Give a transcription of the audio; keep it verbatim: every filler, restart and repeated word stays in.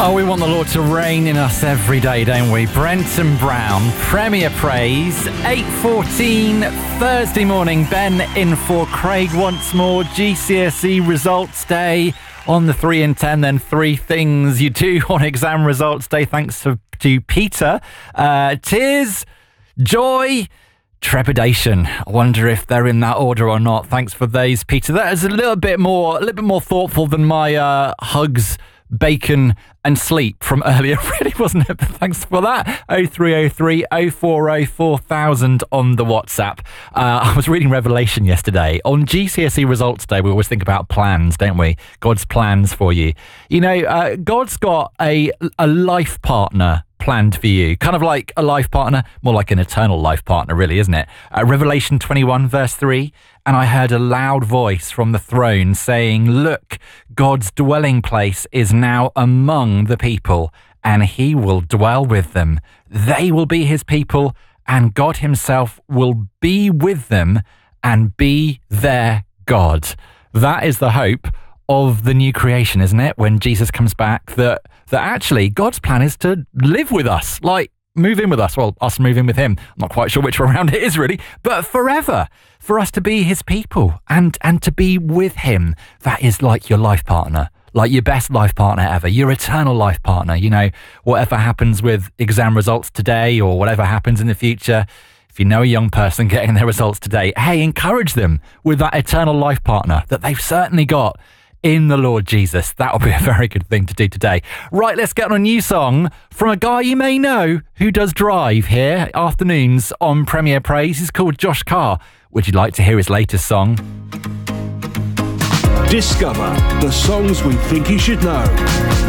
Oh, we want the Lord to reign in us every day, don't we? Brenton Brown, Premier Praise, eight fourteen, Thursday morning. Ben in for Craig once more. G C S E results day on the three and ten, then three things you do on exam results day. Thanks to, to Peter. Uh, tears, joy, trepidation. I wonder if they're in that order or not. Thanks for those, Peter. That is a little bit more, a little bit more thoughtful than my uh, hugs, bacon and sleep from earlier, really, wasn't it? But thanks for that. oh three oh three, oh four oh, four thousand on the WhatsApp. Uh, I was reading Revelation yesterday. On G C S E results day, we always think about plans, don't we? God's plans for you. You know, uh, God's got a, a life partner planned for you. Kind of like a life partner, more like an eternal life partner, really, isn't it? Uh, Revelation twenty-one, verse three. And I heard a loud voice from the throne saying, "Look, God's dwelling place is now among the people, and he will dwell with them. They will be his people, and God himself will be with them and be their God." That is the hope of the new creation, isn't it? When Jesus comes back, that that actually God's plan is to live with us, like move in with us. Well, us move in with him. I'm not quite sure which way around it is, really, but forever, for us to be his people and and to be with him. That is like your life partner, like your best life partner ever, your eternal life partner. You know, whatever happens with exam results today or whatever happens in the future, if you know a young person getting their results today, hey, encourage them with that eternal life partner that they've certainly got in the Lord Jesus. That will be a very good thing to do today. Right, let's get on a new song from a guy you may know who does drive here afternoons on Premier Praise. He's called Josh Carr. Would you like to hear his latest song? Discover the songs we think you should know.